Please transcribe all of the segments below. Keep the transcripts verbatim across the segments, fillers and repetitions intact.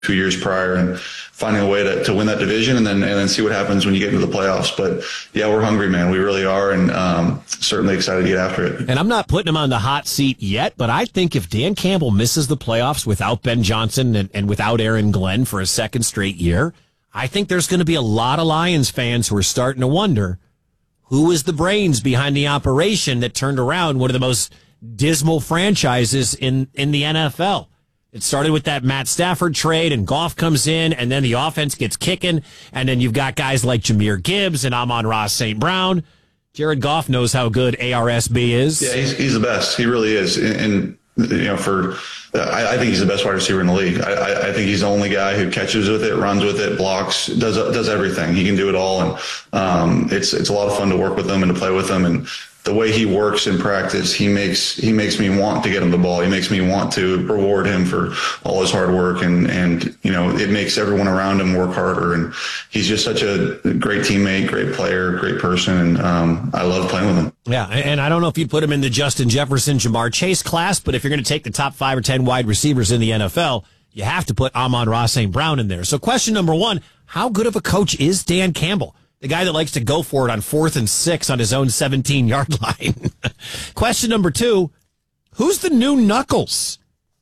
two years prior and finding a way to, to win that division and then and then see what happens when you get into the playoffs. But yeah, we're hungry, man. We really are, and um, certainly excited to get after it. And I'm not putting him on the hot seat yet, but I think if Dan Campbell misses the playoffs without Ben Johnson and, and without Aaron Glenn for a second straight year, I think there's going to be a lot of Lions fans who are starting to wonder who is the brains behind the operation that turned around one of the most dismal franchises in, in the N F L. It started with that Matt Stafford trade, and Goff comes in, and then the offense gets kicking, and then you've got guys like Jahmyr Gibbs and Amon-Ra Saint Brown. Jared Goff knows how good A R S B is. Yeah, he's, he's the best. He really is. And, and you know, for I, I think he's the best wide receiver in the league. I, I, I think he's the only guy who catches with it, runs with it, blocks, does does everything. He can do it all, and um, it's it's a lot of fun to work with him and to play with him. And the way he works in practice, he makes he makes me want to get him the ball. He makes me want to reward him for all his hard work, and and you know, it makes everyone around him work harder. And he's just such a great teammate, great player, great person, and um, I love playing with him. Yeah, and I don't know if you'd put him in the Justin Jefferson, Jamar Chase class, but if you're going to take the top five or ten wide receivers in the N F L, you have to put Amon-Ra Saint Brown in there. So question number one, how good of a coach is Dan Campbell? The guy that likes to go for it on fourth and six on his own seventeen-yard line. Question number two, who's the new Knuckles?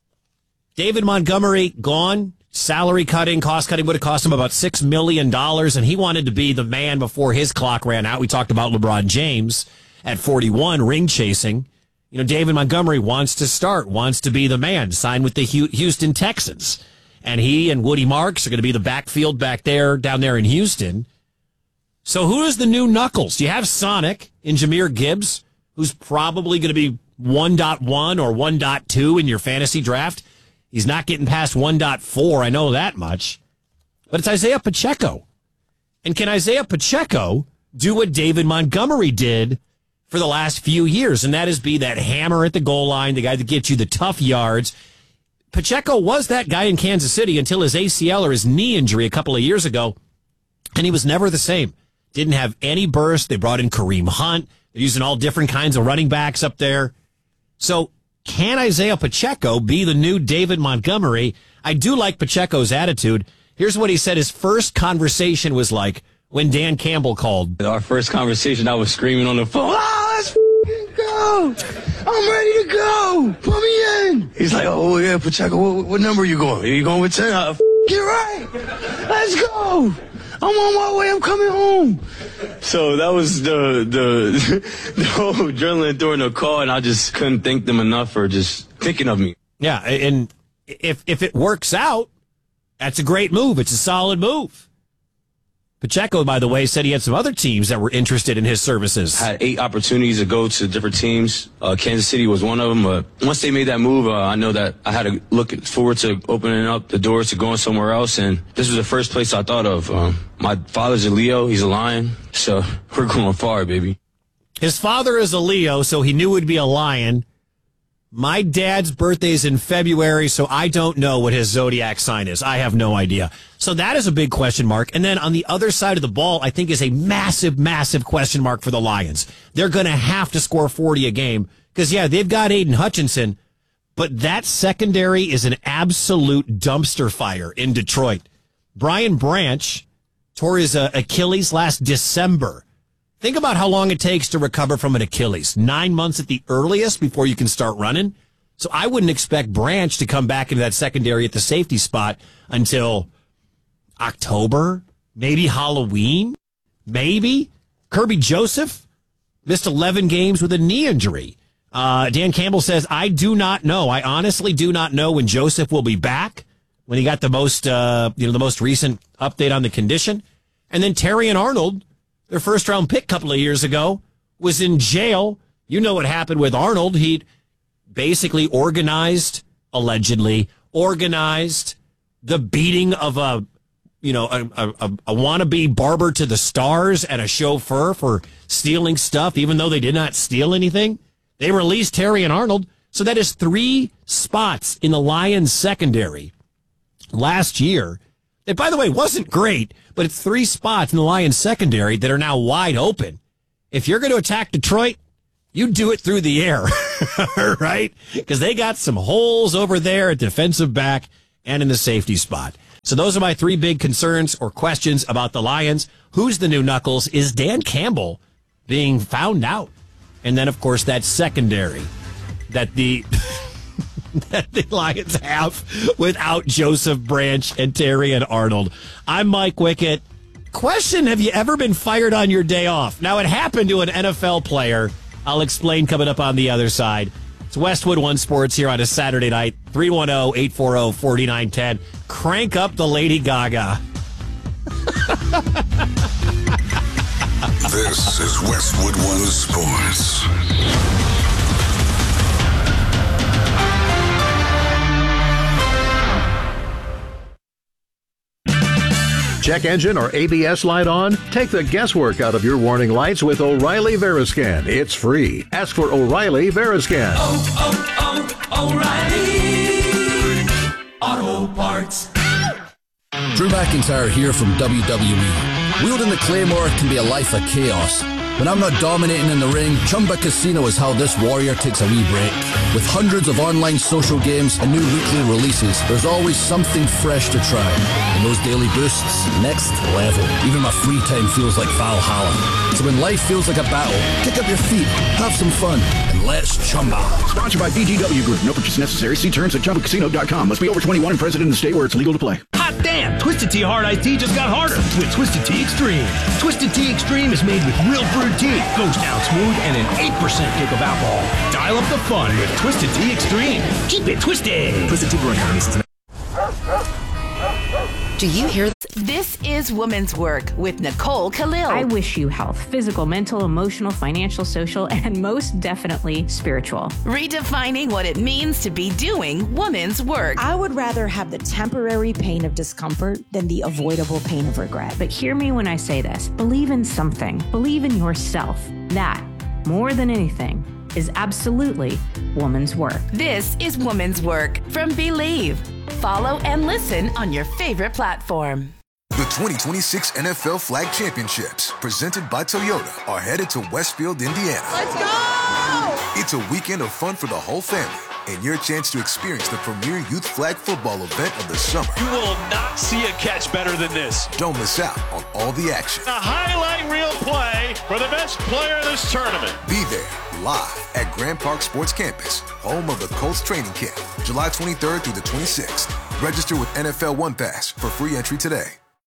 David Montgomery gone, salary cutting, cost cutting would have cost him about six million dollars, and he wanted to be the man before his clock ran out. We talked about LeBron James at forty-one, ring chasing. You know, David Montgomery wants to start, wants to be the man, signed with the Houston Texans. And he and Woody Marks are going to be the backfield back there, down there in Houston. So who is the new Knuckles? You have Sonic in Jahmyr Gibbs, who's probably going to be one point one or one point two in your fantasy draft. He's not getting past one point four, I know that much. But it's Isaiah Pacheco. And can Isaiah Pacheco do what David Montgomery did for the last few years? And that is be that hammer at the goal line, the guy that gets you the tough yards. Pacheco was that guy in Kansas City until his A C L or his knee injury a couple of years ago, and he was never the same. Didn't have any burst. They brought in Kareem Hunt. They're using all different kinds of running backs up there. So can Isaiah Pacheco be the new David Montgomery? I do like Pacheco's attitude. Here's what he said his first conversation was like when Dan Campbell called. Our first conversation, I was screaming on the phone, "Ah, let's f***ing go! I'm ready to go! Put me in!" He's like, "Oh, yeah, Pacheco, what, what number are you going? Are you going with ten? Uh, f- get right! Let's go! I'm on my way. I'm coming home." So that was the the the whole adrenaline during the call, and I just couldn't thank them enough for just thinking of me. Yeah, and if if it works out, that's a great move. It's a solid move. Pacheco, by the way, said he had some other teams that were interested in his services. I had eight opportunities to go to different teams. Uh, Kansas City was one of them. But once they made that move, uh, I know that I had to look forward to opening up the doors to going somewhere else. And this was the first place I thought of. Um, my father's a Leo. He's a Lion. So we're going far, baby. His father is a Leo, so he knew it would be a Lion. My dad's birthday is in February, so I don't know what his zodiac sign is. I have no idea. So that is a big question mark. And then on the other side of the ball, I think is a massive, massive question mark for the Lions. They're going to have to score forty a game because, yeah, they've got Aiden Hutchinson, but that secondary is an absolute dumpster fire in Detroit. Brian Branch tore his uh, Achilles last December. Think about how long it takes to recover from an Achilles. Nine months at the earliest before you can start running. So I wouldn't expect Branch to come back into that secondary at the safety spot until October, maybe Halloween, maybe. Kirby Joseph missed eleven games with a knee injury. Uh, Dan Campbell says, I do not know. I honestly do not know when Joseph will be back, when he got the most, uh, you know, the most recent update on the condition. And then Terry and Arnold, their first round pick a couple of years ago, was in jail. You know what happened with Arnold. He basically organized, allegedly, organized the beating of a, you know, a, a, a wannabe barber to the stars and a chauffeur for stealing stuff, even though they did not steal anything. They released Terry and Arnold. So that is three spots in the Lions secondary last year. It, by the way, wasn't great, but it's three spots in the Lions secondary that are now wide open. If you're going to attack Detroit, you do it through the air, right? Because they got some holes over there at defensive back and in the safety spot. So those are my three big concerns or questions about the Lions. Who's the new Knuckles? Is Dan Campbell being found out? And then, of course, that secondary that the that the Lions have without Joseph Branch and Terrion Arnold. I'm Mike Wickett. Question, have you ever been fired on your day off? Now, it happened to an N F L player. I'll explain coming up on the other side. It's Westwood One Sports here on a Saturday night. three one zero, eight four zero, four nine one zero. Crank up the Lady Gaga. This is Westwood One Sports. Check engine or A B S light on? Take the guesswork out of your warning lights with O'Reilly Veriscan. It's free. Ask for O'Reilly Veriscan. Oh, oh, oh, O'Reilly Auto Parts. Drew McIntyre here from W W E. Wielding the Claymore can be a life of chaos. When I'm not dominating in the ring, Chumba Casino is how this warrior takes a wee break. With hundreds of online social games and new weekly releases, there's always something fresh to try. And those daily boosts, next level. Even my free time feels like Valhalla. So when life feels like a battle, kick up your feet, have some fun, and let's Chumba. Sponsored by B G W Group. No purchase necessary. See terms at Chumba Casino dot com. Must be over twenty-one and present in the state where it's legal to play. Hot damn! Twisted Tea Hard Iced Tea just got harder with Twisted Tea Extreme. Twisted Tea Extreme is made with real brewed tea, goes down smooth, and an eight percent kick of alcohol. Dial up the fun with Twisted Tea Extreme. Keep it twisted. Twisted Tea Brewing Company. Do you hear this? This is Women's Work with Nicole Khalil. I wish you health, physical, mental, emotional, financial, social, and most definitely spiritual. Redefining what it means to be doing women's work. I would rather have the temporary pain of discomfort than the avoidable pain of regret. But hear me when I say this. Believe in something. Believe in yourself. That, more than anything, is absolutely woman's work. This is Woman's Work from Believe. Follow and listen on your favorite platform. The twenty twenty-six N F L Flag Championships, presented by Toyota, are headed to Westfield, Indiana. Let's go! It's a weekend of fun for the whole family and your chance to experience the premier youth flag football event of the summer. You will not see a catch better than this. Don't miss out on all the action. A highlight reel play for the best player in this tournament. Be there live at Grand Park Sports Campus, home of the Colts training camp, July twenty-third through the twenty-sixth. Register with N F L One Pass for free entry today.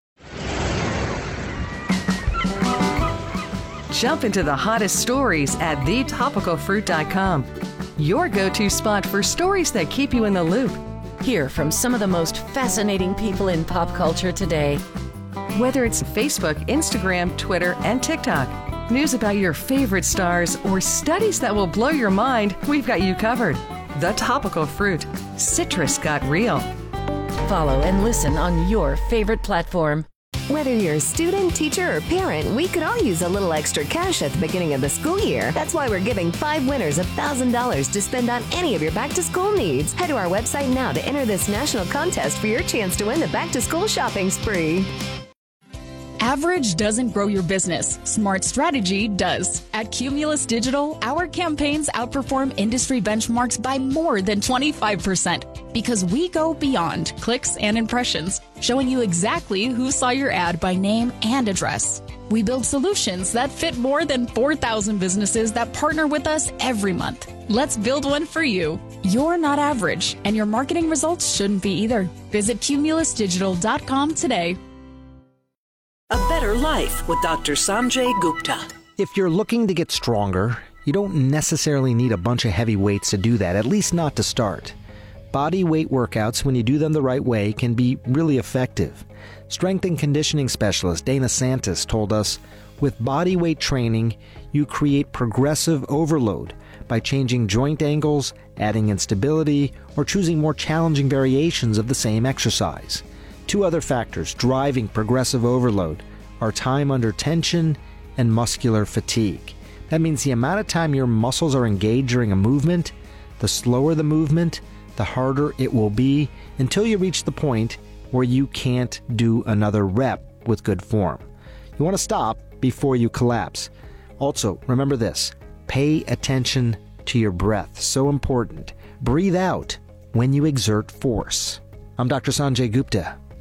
Jump into the hottest stories at the topical fruit dot com. Your go-to spot for stories that keep you in the loop. Hear from some of the most fascinating people in pop culture today. Whether it's Facebook, Instagram, Twitter, and TikTok, news about your favorite stars, or studies that will blow your mind, we've got you covered. The Topical Fruit. Citrus got real. Follow and listen on your favorite platform. Whether you're a student, teacher, or parent, we could all use a little extra cash at the beginning of the school year. That's why we're giving five winners one thousand dollars to spend on any of your back-to-school needs. Head to our website now to enter this national contest for your chance to win the back-to-school shopping spree. Average doesn't grow your business. Smart strategy does. At Cumulus Digital, our campaigns outperform industry benchmarks by more than twenty-five percent because we go beyond clicks and impressions, showing you exactly who saw your ad by name and address. We build solutions that fit more than four thousand businesses that partner with us every month. Let's build one for you. You're not average, and your marketing results shouldn't be either. Visit cumulus digital dot com today. A Better Life with Doctor Sanjay Gupta. If you're looking to get stronger, you don't necessarily need a bunch of heavy weights to do that, at least not to start. Body weight workouts, when you do them the right way, can be really effective. Strength and conditioning specialist Dana Santis told us, with body weight training, you create progressive overload by changing joint angles, adding instability, or choosing more challenging variations of the same exercise. Two other factors driving progressive overload are time under tension and muscular fatigue. That means the amount of time your muscles are engaged during a movement, the slower the movement, the harder it will be until you reach the point where you can't do another rep with good form. You want to stop before you collapse. Also, remember this, pay attention to your breath. So important. Breathe out when you exert force. I'm Doctor Sanjay Gupta.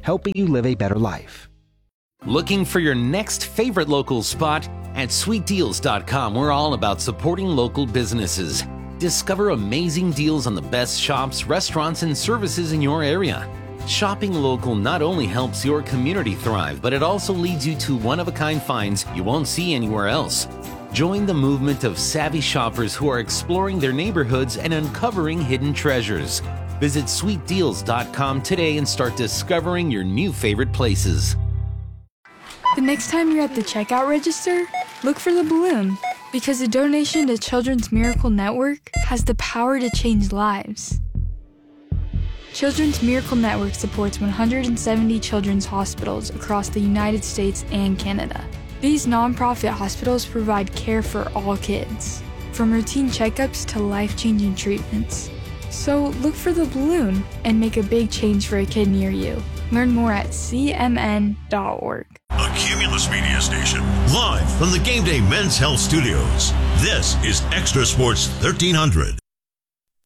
helping you live a better life. Looking for your next favorite local spot? At sweet deals dot com, we're all about supporting local businesses. Discover amazing deals on the best shops, restaurants, and services in your area. Shopping local not only helps your community thrive, but it also leads you to one-of-a-kind finds you won't see anywhere else. Join the movement of savvy shoppers who are exploring their neighborhoods and uncovering hidden treasures. Visit sweet deals dot com today and start discovering your new favorite places. The next time you're at the checkout register, look for the balloon, because a donation to Children's Miracle Network has the power to change lives. Children's Miracle Network supports one hundred seventy children's hospitals across the United States and Canada. These nonprofit hospitals provide care for all kids, from routine checkups to life-changing treatments. So look for the balloon and make a big change for a kid near you. Learn more at c m n dot org. A Cumulus Media Station, live from the Game Day Men's Health Studios. This is Extra Sports thirteen hundred.